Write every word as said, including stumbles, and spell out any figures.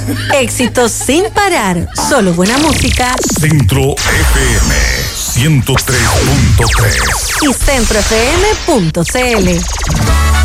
Éxitos sin parar. Solo buena música. Centro F M ciento tres punto tres Y centro f m punto c l.